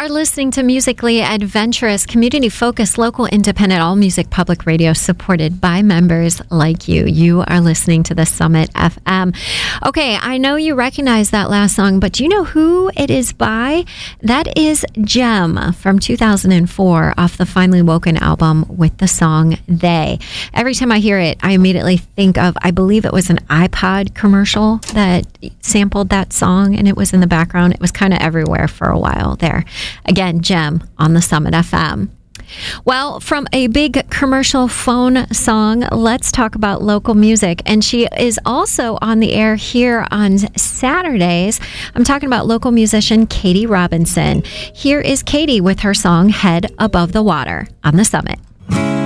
are listening to Musically Adventurous, community-focused, local, independent, all-music public radio supported by members like you. You are listening to the Summit FM. Okay, I know you recognize that last song, but do you know who it is by? That is Gem from 2004 off the Finally Woken album with the song They. Every time I hear it, I immediately think of, I believe it was an iPod commercial that sampled that song, and it was in the background. It was kind of everywhere for a while there. Again, Gem on the Summit FM. Well, from a big commercial phone song, let's talk about local music. And she is also on the air here on Saturdays. I'm talking about local musician Katie Robinson. Here is Katie with her song Head Above the Water on the Summit.